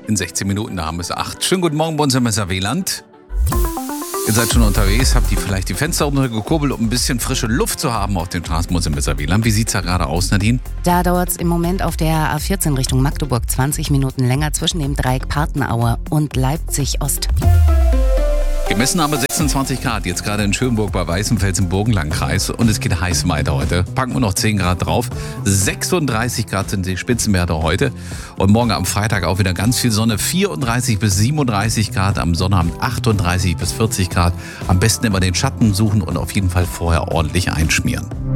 In 16 Minuten, da haben wir es 8. Schönen guten Morgen bei uns im Messer-Wieland. Ihr seid schon unterwegs, habt ihr vielleicht die Fenster runtergekurbelt, um ein bisschen frische Luft zu haben auf den Straßen bei uns im Messer-Wieland. Wie sieht's da gerade aus, Nadine? Da dauert es im Moment auf der A14 Richtung Magdeburg 20 Minuten länger zwischen dem Dreieck Partenaue und Leipzig-Ost. Gemessen haben wir 26 Grad, jetzt gerade in Schönburg bei Weißenfels im Burgenlandkreis und es geht heiß weiter heute. Packen wir noch 10 Grad drauf. 36 Grad sind die Spitzenwerte heute und morgen am Freitag auch wieder ganz viel Sonne. 34 bis 37 Grad, am Sonnabend 38 bis 40 Grad. Am besten immer den Schatten suchen und auf jeden Fall vorher ordentlich einschmieren.